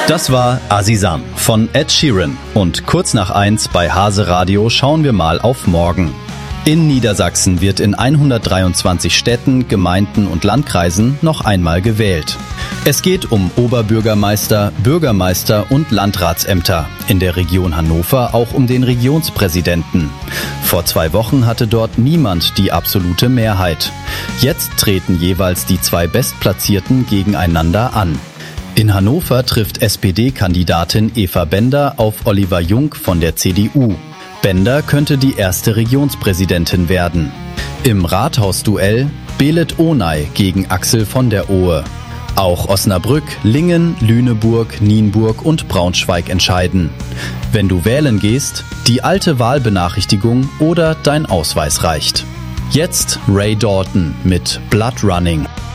Das war Azizam von Ed Sheeran. Und kurz nach 1 bei Hase Radio schauen wir mal auf morgen. In Niedersachsen wird in 123 Städten, Gemeinden und Landkreisen noch einmal gewählt. Es geht um Oberbürgermeister, Bürgermeister und Landratsämter. In der Region Hannover auch um den Regionspräsidenten. Vor 2 Wochen hatte dort niemand die absolute Mehrheit. Jetzt treten jeweils die 2 Bestplatzierten gegeneinander an. In Hannover trifft SPD-Kandidatin Eva Bender auf Oliver Jung von der CDU. Bender könnte die erste Regionspräsidentin werden. Im Rathausduell Belit Onay gegen Axel von der Ohe. Auch Osnabrück, Lingen, Lüneburg, Nienburg und Braunschweig entscheiden. Wenn du wählen gehst, die alte Wahlbenachrichtigung oder dein Ausweis reicht. Jetzt Ray Dalton mit Blood Running.